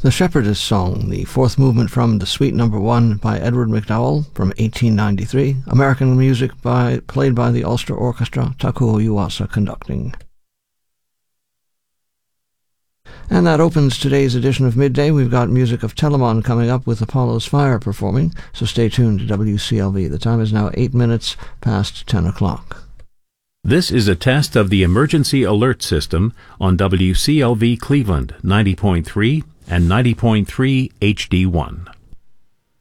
The Shepherdess Song, the fourth movement from the Suite No. 1 by Edward McDowell from 1893. American music played by the Ulster Orchestra, Takuo Yuasa conducting. And that opens today's edition of Midday. We've got music of Telemon coming up with Apollo's Fire performing, so stay tuned to WCLV. The time is now 8 minutes past 10 o'clock. This is a test of the emergency alert system on WCLV Cleveland 90.3 and 90.3 HD1.